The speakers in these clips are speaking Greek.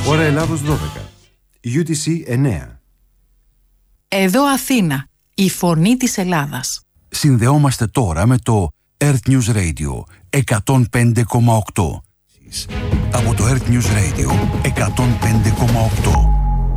Ώρα Ελλάδος 12. UTC 9. Εδώ Αθήνα, η φωνή της Ελλάδας. Συνδεόμαστε τώρα με το Earth News Radio 105,8. Από το Earth News Radio 105,8.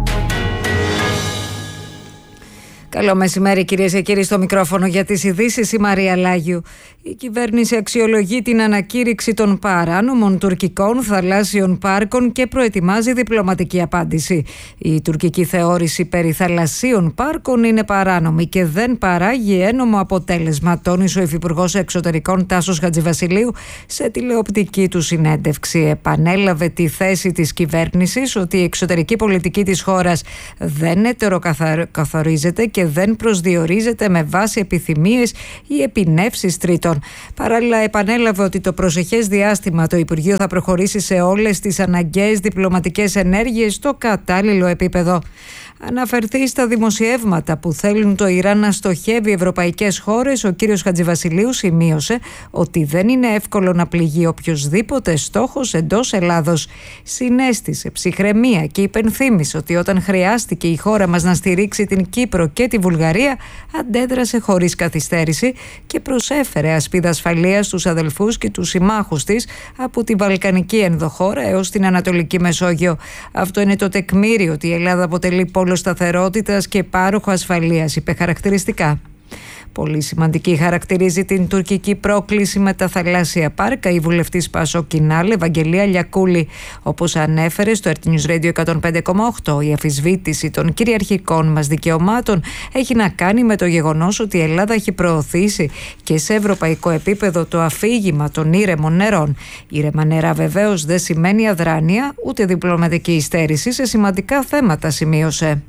Καλό μεσημέρι κυρίες και κύριοι, στο μικρόφωνο για τις ειδήσεις η Μαρία Λάγιου. Η κυβέρνηση αξιολογεί την ανακήρυξη των παράνομων τουρκικών θαλάσσιων πάρκων και προετοιμάζει διπλωματική απάντηση. Η τουρκική θεώρηση περί θαλασσίων πάρκων είναι παράνομη και δεν παράγει ένομο αποτέλεσμα, τόνισε ο Υφυπουργός Εξωτερικών Τάσος Χατζηβασιλείου σε τηλεοπτική του συνέντευξη. Επανέλαβε τη θέση της κυβέρνησης ότι η εξωτερική πολιτική της χώρας δεν ετεροκαθορίζεται και δεν προσδιορίζεται με βάση επιθυμίες ή επινεύσεις τρίτων. Παράλληλα, επανέλαβε ότι το προσεχές διάστημα το Υπουργείο θα προχωρήσει σε όλες τις αναγκαίες διπλωματικές ενέργειες στο κατάλληλο επίπεδο. Αναφερθεί στα δημοσιεύματα που θέλουν το Ιράν να στοχεύει ευρωπαϊκές χώρες, ο κύριος Χατζηβασιλείου σημείωσε ότι δεν είναι εύκολο να πληγεί οποιοσδήποτε στόχος εντός Ελλάδος. Συνέστησε ψυχραιμία και υπενθύμησε ότι όταν χρειάστηκε η χώρα μας να στηρίξει την Κύπρο και τη Βουλγαρία, αντέδρασε χωρίς καθυστέρηση και προσέφερε ασπίδα ασφαλείας στους αδελφούς και τους συμμάχους της από τη Βαλκανική ενδοχώρα έως την Ανατολική Μεσόγειο. Αυτό είναι το τεκμήριο ότι η Ελλάδα αποτελεί πόλο σταθερότητας και πάροχο ασφαλείας, είπε χαρακτηριστικά. Πολύ σημαντική χαρακτηρίζει την τουρκική πρόκληση με τα θαλάσσια πάρκα η βουλευτής Πασόκ Κινάλ, Ευαγγελία Λιακούλη. Όπως ανέφερε στο Earth News Radio 105,8, η αμφισβήτηση των κυριαρχικών μας δικαιωμάτων έχει να κάνει με το γεγονός ότι η Ελλάδα έχει προωθήσει και σε ευρωπαϊκό επίπεδο το αφήγημα των ήρεμων νερών. Ήρεμα νερά βεβαίως δεν σημαίνει αδράνεια ούτε διπλωματική υστέρηση σε σημαντικά θέματα, σημείωσε.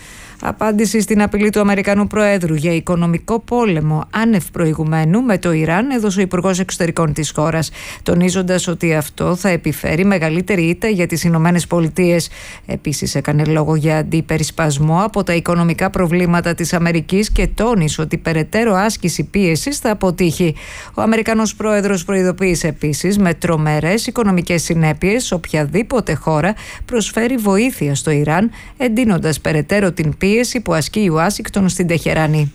Απάντηση στην απειλή του Αμερικανού Προέδρου για οικονομικό πόλεμο άνευ προηγουμένου με το Ιράν έδωσε ο Υπουργός Εξωτερικών της χώρας, τονίζοντας ότι αυτό θα επιφέρει μεγαλύτερη ήττα για τις Ηνωμένες Πολιτείες. Επίσης έκανε λόγο για αντιπερισπασμό από τα οικονομικά προβλήματα της Αμερικής και τόνισε ότι περαιτέρω άσκηση πίεσης θα αποτύχει. Ο Αμερικανός Πρόεδρος προειδοποίησε επίσης με τρομερές οικονομικές συνέπειες οποιαδήποτε χώρα προσφέρει βοήθεια στο Ιράν, εντείνοντας περαιτέρω την πίεση που ασκεί η Ουάσιγκτον στην Τεχεράνη.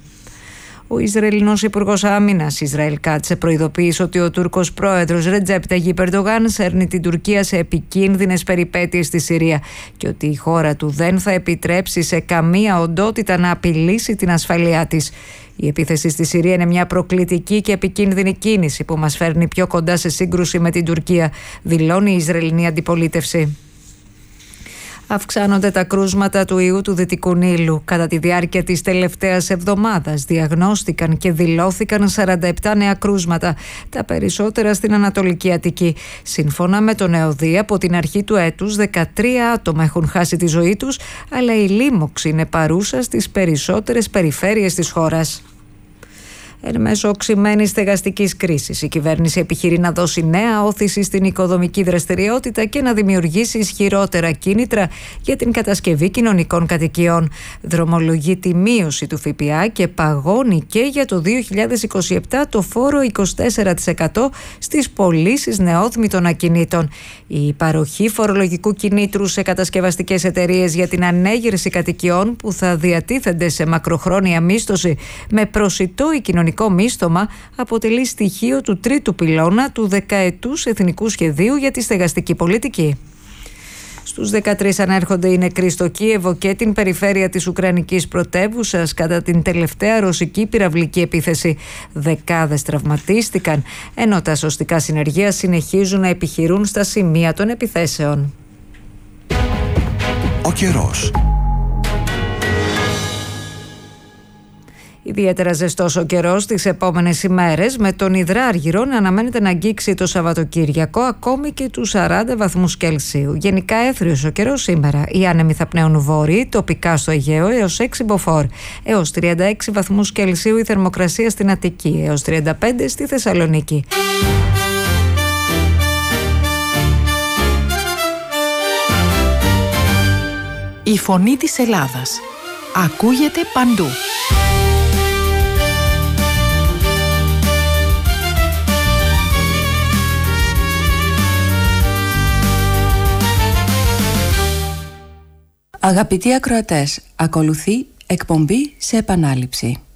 Ο Ισραηλινός Υπουργός Άμυνας Ισραήλ Κάτσε προειδοποίησε ότι ο Τούρκος πρόεδρος Ρετζέπ Ταγιπ Ερντογάν σέρνει την Τουρκία σε επικίνδυνες περιπέτειες στη Συρία και ότι η χώρα του δεν θα επιτρέψει σε καμία οντότητα να απειλήσει την ασφαλειά της. Η επίθεση στη Συρία είναι μια προκλητική και επικίνδυνη κίνηση που μας φέρνει πιο κοντά σε σύγκρουση με την Τουρκία, δηλώνει η Ισραηλινή αντιπολίτευση. Αυξάνονται τα κρούσματα του ιού του Δυτικού Νείλου. Κατά τη διάρκεια της τελευταίας εβδομάδας διαγνώστηκαν και δηλώθηκαν 47 νέα κρούσματα, τα περισσότερα στην Ανατολική Αττική. Σύμφωνα με τον ΕΟΔΗ, από την αρχή του έτους 13 άτομα έχουν χάσει τη ζωή τους, αλλά η λίμωξη είναι παρούσα στις περισσότερες περιφέρειες της χώρας. Εν μέσω οξυμένης στεγαστικής κρίσης, η κυβέρνηση επιχειρεί να δώσει νέα όθηση στην οικοδομική δραστηριότητα και να δημιουργήσει ισχυρότερα κίνητρα για την κατασκευή κοινωνικών κατοικιών. Δρομολογεί τη μείωση του ΦΠΑ και παγώνει και για το 2027 το φόρο 24% στις πωλήσεις νεόδμητων ακινήτων. Η παροχή φορολογικού κινήτρου σε κατασκευαστικές εταιρείες για την ανέγερση κατοικιών που θα διατίθενται σε μακροχρόνια μίσθωση με προσιτό ή κοινωνικό μίσθωμα αποτελεί στοιχείο του τρίτου πυλώνα του δεκαετούς εθνικού σχεδίου για τη στεγαστική πολιτική. Στους 13 ανέρχονται οι νεκροί στο Κίεβο και την περιφέρεια της Ουκρανικής πρωτεύουσας κατά την τελευταία ρωσική πυραυλική επίθεση. Δεκάδες τραυματίστηκαν, ενώ τα σωστικά συνεργεία συνεχίζουν να επιχειρούν στα σημεία των επιθέσεων. Ο καιρός. Ιδιαίτερα ζεστός ο καιρός τις επόμενες ημέρες, με τον υδράργυρο να αναμένεται να αγγίξει το Σαββατοκύριακο ακόμη και τους 40 βαθμούς Κελσίου. Γενικά έθριος ο καιρός σήμερα. Οι άνεμοι θα πνέουν βόρειοι, τοπικά στο Αιγαίο έως 6 μποφόρ. Έως 36 βαθμούς Κελσίου η θερμοκρασία στην Αττική, έως 35 στη Θεσσαλονίκη. Η φωνή της Ελλάδας ακούγεται παντού. Αγαπητοί ακροατές, ακολουθεί εκπομπή σε επανάληψη.